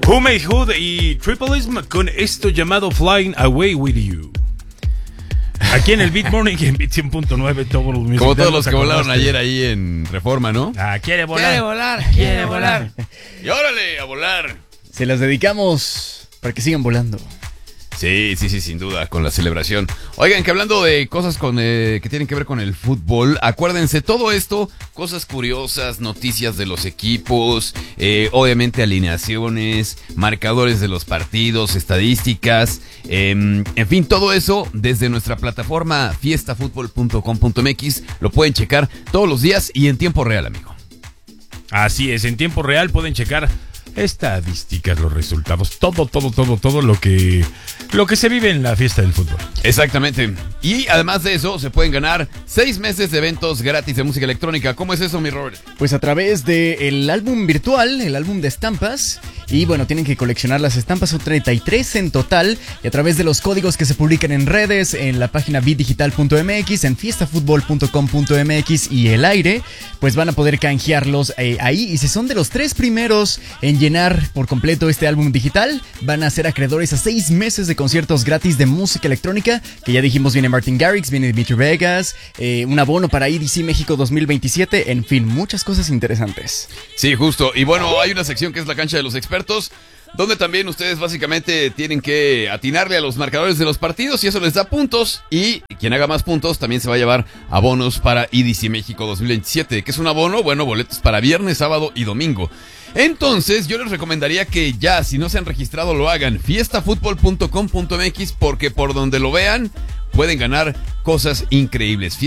Who Made Hood y Tripleism con esto llamado Flying Away With You. Aquí en el Beat Morning y en Beat 100.9 todos los mismos. Como todos los que volaron ayer ahí en Reforma, ¿no? Quiere volar. Quiere volar. Y órale, a volar. Se las dedicamos para que sigan volando. Sí, sin duda, con la celebración. Oigan, que hablando de cosas que tienen que ver con el fútbol, acuérdense, todo esto, cosas curiosas, noticias de los equipos, obviamente alineaciones, marcadores de los partidos, estadísticas, en fin, todo eso desde nuestra plataforma fiestafutbol.com.mx, lo pueden checar todos los días y en tiempo real, amigo. Así es, en tiempo real pueden checar estadísticas, los resultados, todo lo que se vive en la fiesta del fútbol. Exactamente. Y además de eso, se pueden ganar 6 meses de eventos gratis de música electrónica. ¿Cómo es eso, mi Robert? Pues a través del álbum virtual, el álbum de estampas. Y bueno, tienen que coleccionar las estampas, son 33 en total. Y a través de los códigos que se publican en redes, en la página bitdigital.mx, en fiestafutbol.com.mx y El Aire, pues van a poder canjearlos ahí. Y si son de los 3 primeros en llenar por completo este álbum digital, van a ser acreedores a 6 meses de conciertos gratis de música electrónica, que ya dijimos viene Martin Garrix, viene Dimitri Vegas, un abono para EDC México 2027, en fin, muchas cosas interesantes. Sí, justo. Y bueno, hay una sección que es la cancha de los expertos, donde también ustedes básicamente tienen que atinarle a los marcadores de los partidos y eso les da puntos. Y quien haga más puntos también se va a llevar abonos para EDC México 2027. ¿Qué es un abono? Bueno, boletos para viernes, sábado y domingo. Entonces, yo les recomendaría que ya, si no se han registrado, lo hagan. Fiestafutbol.com.mx, porque por donde lo vean, pueden ganar cosas increíbles.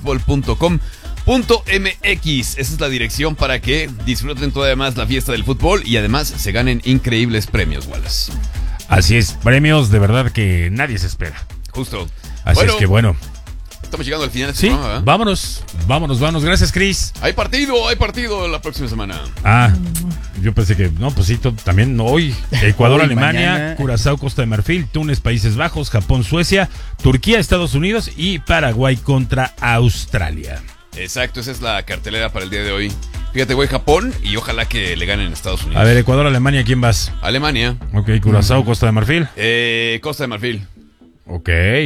Fiestafutbol.com.mx. Esa es la dirección para que disfruten todavía más la fiesta del fútbol y además se ganen increíbles premios, Wallace. Así es, premios de verdad que nadie se espera. Justo. Así es que bueno. Estamos llegando al final de sí, este programa, ¿eh? Vámonos. Gracias, Chris. Hay partido la próxima semana. Yo pensé que, no, pues sí, también hoy. Ecuador, Alemania, mañana. Curazao, Costa de Marfil, Túnez, Países Bajos, Japón, Suecia, Turquía, Estados Unidos y Paraguay contra Australia. Exacto, esa es la cartelera para el día de hoy. Fíjate, güey, Japón y ojalá que le ganen a Estados Unidos. A ver, Ecuador, Alemania, ¿quién vas? Alemania. Ok, Curazao, Costa de Marfil. Costa de Marfil. Ok.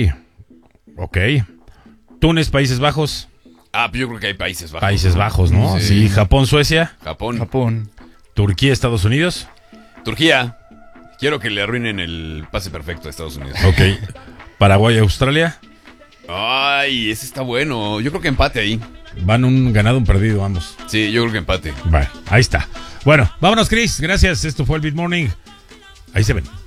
Túnez, Países Bajos. Pues yo creo que hay Países Bajos. Países Bajos, ¿no? Sí, Japón, Suecia. Japón. Turquía, Estados Unidos. Turquía. Quiero que le arruinen el pase perfecto a Estados Unidos. Ok. Paraguay, Australia. Ay, ese está bueno. Yo creo que empate ahí. Van un ganado, un perdido, ambos. Sí, yo creo que empate. Vale, ahí está. Bueno, vámonos, Chris. Gracias. Esto fue el Beat Morning. Ahí se ven.